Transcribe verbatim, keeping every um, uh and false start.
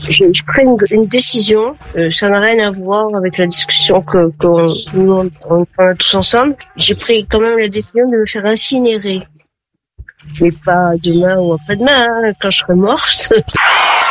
j'ai pris une, une décision. Euh, ça n'a rien à voir avec la discussion que qu'on on, on, on a tous ensemble. J'ai pris quand même la décision de me faire incinérer, mais pas demain ou après-demain, hein, quand je serai morte.